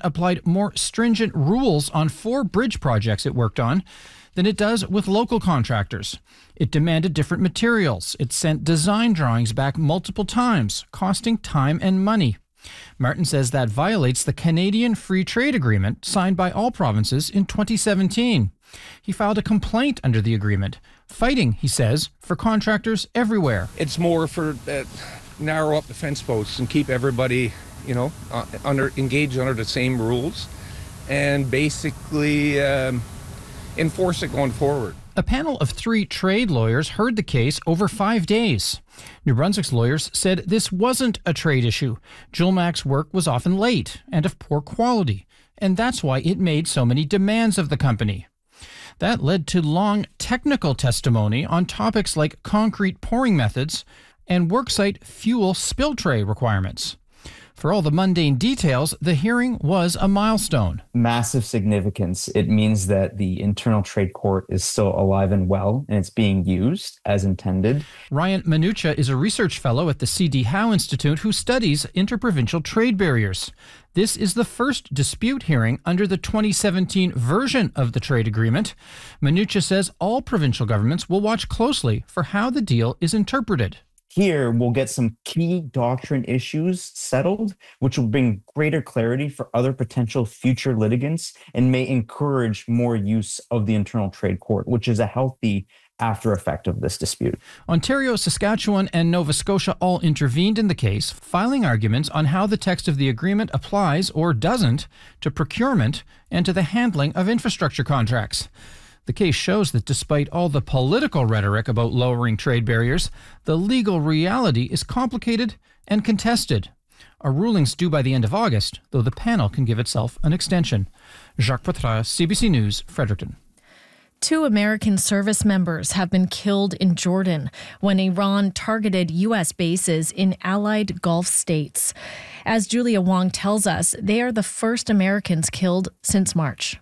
applied more stringent rules on 4 bridge projects it worked on than it does with local contractors. It demanded different materials. It sent design drawings back multiple times, costing time and money. Martin says that violates the Canadian Free Trade Agreement signed by all provinces in 2017. He filed a complaint under the agreement, fighting, he says, for contractors everywhere. It's more for narrow up the fence posts and keep everybody, engaged under the same rules, and basically enforce it going forward. A panel of 3 trade lawyers heard the case over 5 days. New Brunswick's lawyers said this wasn't a trade issue. Julmac's work was often late and of poor quality, and that's why it made so many demands of the company. That led to long technical testimony on topics like concrete pouring methods and worksite fuel spill tray requirements. For all the mundane details, the hearing was a milestone. Massive significance. It means that the Internal Trade Court is still alive and well, and it's being used as intended. Ryan Minucha is a research fellow at the C.D. Howe Institute who studies interprovincial trade barriers. This is the first dispute hearing under the 2017 version of the trade agreement. Minucha says all provincial governments will watch closely for how the deal is interpreted. Here, we'll get some key doctrine issues settled, which will bring greater clarity for other potential future litigants and may encourage more use of the Internal Trade Court, which is a healthy after effect of this dispute. Ontario, Saskatchewan, and Nova Scotia all intervened in the case, filing arguments on how the text of the agreement applies or doesn't to procurement and to the handling of infrastructure contracts. The case shows that despite all the political rhetoric about lowering trade barriers, the legal reality is complicated and contested. A ruling's due by the end of August, though the panel can give itself an extension. Jacques Poitras, CBC News, Fredericton. 2 American service members have been killed in Jordan when Iran targeted U.S. bases in allied Gulf states. As Julia Wong tells us, they are the first Americans killed since March.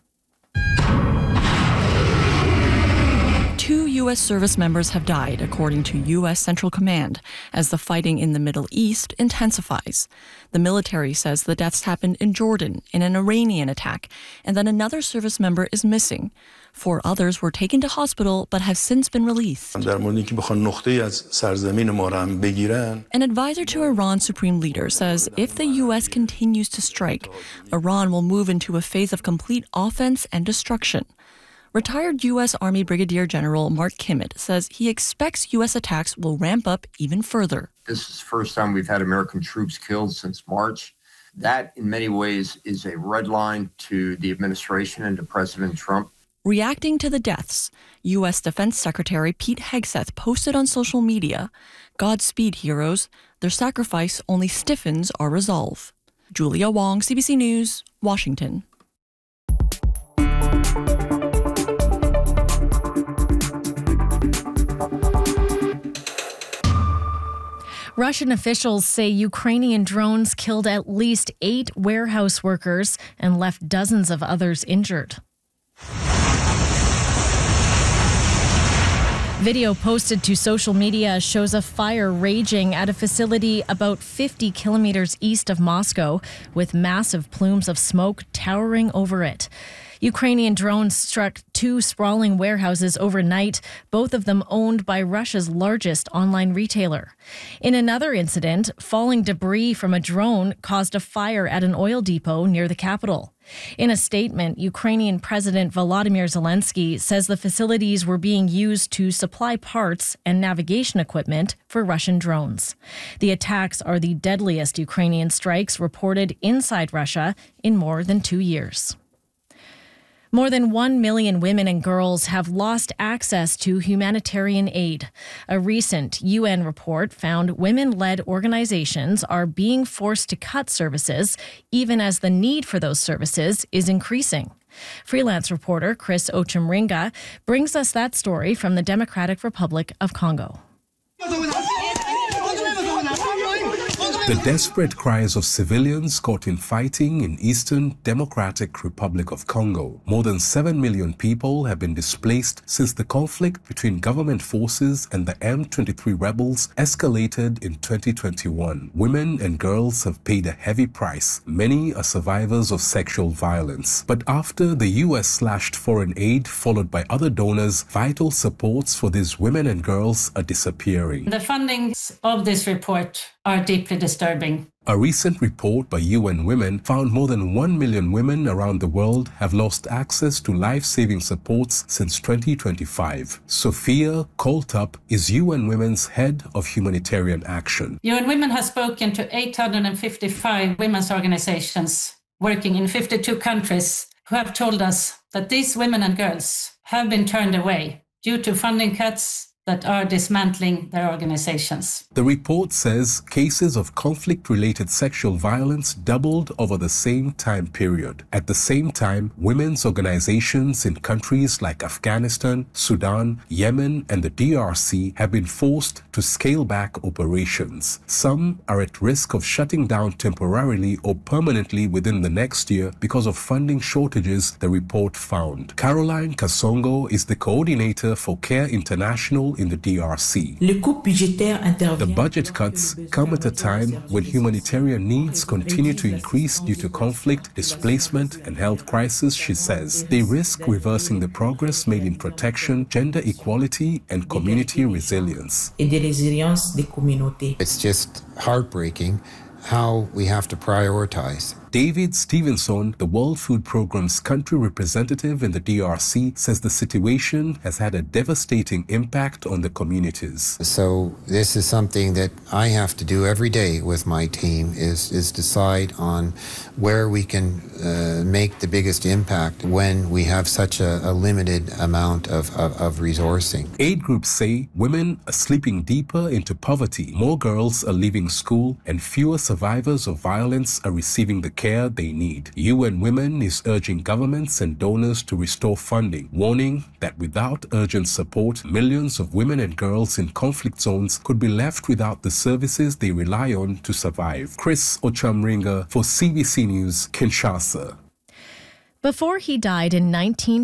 2 U.S. service members have died, according to U.S. Central Command, as the fighting in the Middle East intensifies. The military says the deaths happened in Jordan in an Iranian attack, and that another service member is missing. 4 others were taken to hospital but have since been released. An advisor to Iran's supreme leader says if the U.S. continues to strike, Iran will move into a phase of complete offense and destruction. Retired U.S. Army Brigadier General Mark Kimmett says he expects U.S. attacks will ramp up even further. This is the first time we've had American troops killed since March. That, in many ways, is a red line to the administration and to President Trump. Reacting to the deaths, U.S. Defense Secretary Pete Hegseth posted on social media, "Godspeed, heroes. Their sacrifice only stiffens our resolve." Julia Wong, CBC News, Washington. Russian officials say Ukrainian drones killed at least 8 warehouse workers and left dozens of others injured. Video posted to social media shows a fire raging at a facility about 50 kilometers east of Moscow, with massive plumes of smoke towering over it. Ukrainian drones struck 2 sprawling warehouses overnight, both of them owned by Russia's largest online retailer. In another incident, falling debris from a drone caused a fire at an oil depot near the capital. In a statement, Ukrainian President Volodymyr Zelensky says the facilities were being used to supply parts and navigation equipment for Russian drones. The attacks are the deadliest Ukrainian strikes reported inside Russia in more than 2 years. More than 1 million women and girls have lost access to humanitarian aid. A recent UN report found women-led organizations are being forced to cut services, even as the need for those services is increasing. Freelance reporter Chris Ochemringa brings us that story from the Democratic Republic of Congo. The desperate cries of civilians caught in fighting in Eastern Democratic Republic of Congo. More than 7 million people have been displaced since the conflict between government forces and the M23 rebels escalated in 2021. Women and girls have paid a heavy price. Many are survivors of sexual violence. But after the US slashed foreign aid, followed by other donors, vital supports for these women and girls are disappearing. The findings of this report are deeply disturbing. A recent report by UN Women found more than 1 million women around the world have lost access to life-saving supports since 2025. Sophia Koltup is UN Women's head of humanitarian action. UN Women has spoken to 855 women's organizations working in 52 countries who have told us that these women and girls have been turned away due to funding cuts that are dismantling their organizations. The report says cases of conflict-related sexual violence doubled over the same time period. At the same time, women's organizations in countries like Afghanistan, Sudan, Yemen, and the DRC have been forced to scale back operations. Some are at risk of shutting down temporarily or permanently within the next year because of funding shortages, the report found. Caroline Kasongo is the coordinator for Care International in the DRC. The budget cuts come at a time when humanitarian needs continue to increase due to conflict, displacement, and health crisis, she says. They risk reversing the progress made in protection, gender equality, and community resilience. It's just heartbreaking how we have to prioritize. David Stevenson, the World Food Programme's country representative in the DRC, says the situation has had a devastating impact on the communities. So this is something that I have to do every day with my team is decide on where we can make the biggest impact when we have such a limited amount of resourcing. Aid groups say women are slipping deeper into poverty, more girls are leaving school, and fewer survivors of violence are receiving the care they need. UN Women is urging governments and donors to restore funding, warning that without urgent support, millions of women and girls in conflict zones could be left without the services they rely on to survive. Chris Ochamringa for CBC News, Kinshasa. Before he died in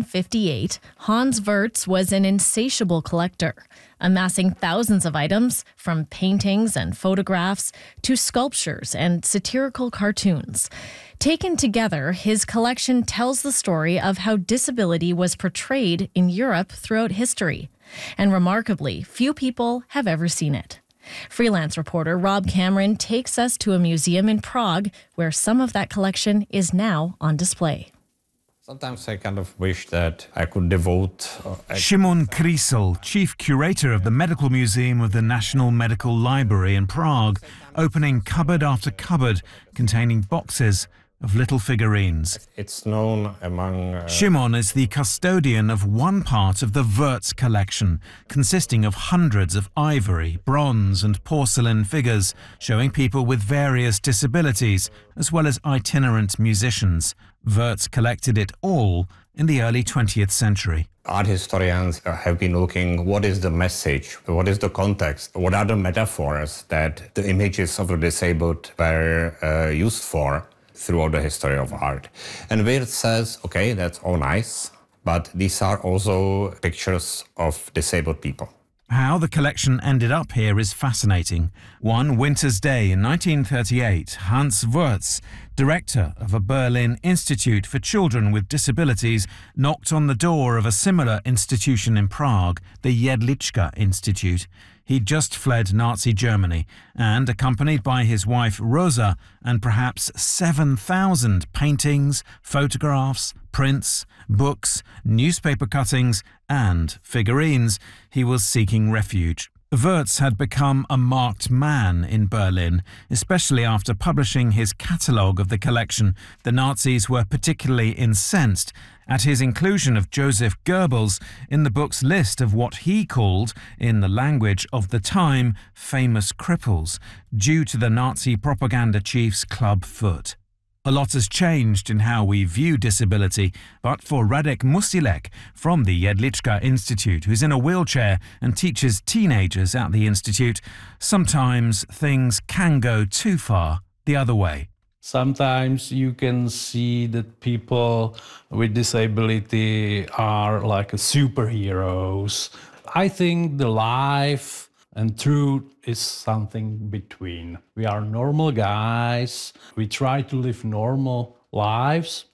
1958, Hans Wirtz was an insatiable collector, amassing thousands of items, from paintings and photographs to sculptures and satirical cartoons. Taken together, his collection tells the story of how disability was portrayed in Europe throughout history. And remarkably, few people have ever seen it. Freelance reporter Rob Cameron takes us to a museum in Prague where some of that collection is now on display. Sometimes I kind of wish that I could devote... Szymon Krysl, chief curator of the Medical Museum of the National Medical Library in Prague, opening cupboard after cupboard containing boxes of little figurines. It's known among... Szymon is the custodian of one part of the Wirtz collection, consisting of hundreds of ivory, bronze and porcelain figures showing people with various disabilities, as well as itinerant musicians. Wirtz collected it all in the early 20th century. Art historians have been looking, what is the message, what is the context, what are the metaphors that the images of the disabled were used for throughout the history of art. And Wirtz says, okay, that's all nice, but these are also pictures of disabled people. How the collection ended up here is fascinating. One winter's day in 1938, Hans Wirtz, director of a Berlin Institute for Children with Disabilities, knocked on the door of a similar institution in Prague, the Jedlička Institute. He'd just fled Nazi Germany and, accompanied by his wife Rosa and perhaps 7,000 paintings, photographs, prints, books, newspaper cuttings and figurines, he was seeking refuge. Wirtz had become a marked man in Berlin, especially after publishing his catalogue of the collection. The Nazis were particularly incensed at his inclusion of Joseph Goebbels in the book's list of what he called, in the language of the time, famous cripples, due to the Nazi propaganda chief's club foot. A lot has changed in how we view disability, but for Radek Musilek from the Jedlička Institute, who's in a wheelchair and teaches teenagers at the institute, sometimes things can go too far the other way. Sometimes you can see that people with disability are like superheroes. I think the life and truth is something between. We are normal guys. We try to live normal lives,